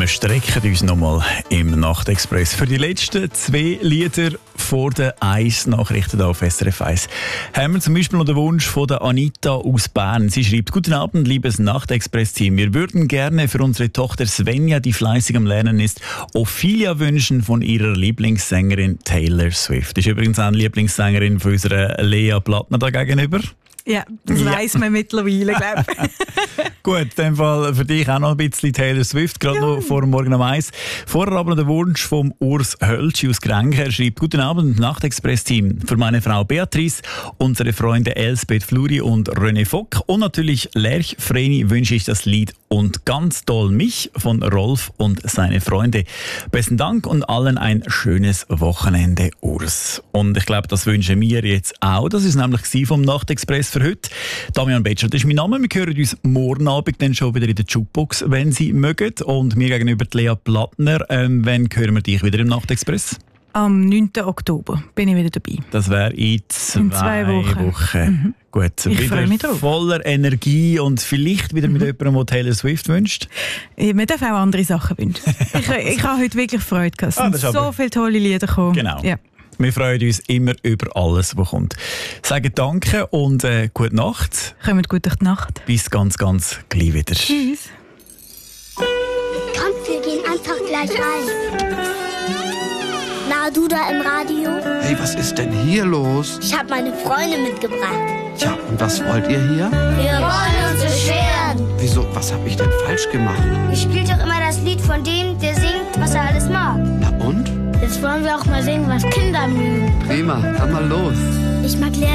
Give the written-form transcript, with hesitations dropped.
wir strecken uns nochmal im Nachtexpress für die letzten 2 Lieder vor den 1-Nachrichten auf SRF 1. Haben wir zum Beispiel noch den Wunsch von der Anita aus Bern. Sie schreibt: Guten Abend, liebes Nachtexpress-Team. Wir würden gerne für unsere Tochter Svenja, die fleißig am Lernen ist, Ophelia wünschen von ihrer Lieblingssängerin Taylor Swift. Das ist übrigens auch eine Lieblingssängerin von unserer Lea Plattner da gegenüber. Ja, das weiss man mittlerweile, glaube ich. Gut, in dem Fall für dich auch noch ein bisschen Taylor Swift, gerade noch vor dem Morgen um 1. Vorher aber noch der Wunsch vom Urs Hölschi aus Grenken. Er schreibt: Guten Abend, Nachtexpress-Team. Für meine Frau Beatrice, unsere Freunde Elsbeth Fluri und René Fock und natürlich Lerch Vreni wünsche ich das Lied Und ganz doll mich von Rolf und seine Freunde. Besten Dank und allen ein schönes Wochenende, Urs. Und ich glaube, das wünschen wir jetzt auch. Das ist nämlich vom Nachtexpress für heute. Damian Betscher, das ist mein Name. Wir hören uns morgen Abend dann schon wieder in der Jukebox, wenn Sie mögen. Und mir gegenüber die Lea Plattner. Wann hören wir dich wieder im Nachtexpress? Am 9. Oktober bin ich wieder dabei. Das wäre in 2 Wochen. Mhm. Gut, ich freue mich drauf. Voller Energie und vielleicht wieder mit jemandem, der Taylor Swift wünscht. Man darf auch andere Sachen wünschen. ich habe heute wirklich Freude gehabt. Es sind so viele tolle Lieder gekommen. Genau. Ja. Wir freuen uns immer über alles, was kommt. Sagen Danke und gute Nacht. Kommt gut durch die Nacht. Bis ganz, ganz gleich wieder. Tschüss. Kommt, wir gehen einfach gleich rein. Na, du da im Radio? Hey, was ist denn hier los? Ich habe meine Freunde mitgebracht. Tja, und was wollt ihr hier? Wir wollen uns beschweren. Wieso, was habe ich denn falsch gemacht? Ihr spielt doch immer das Lied von dem, der singt, was er alles mag. Na und? Jetzt wollen wir auch mal singen, was Kinder mögen. Prima, dann mal los. Ich mag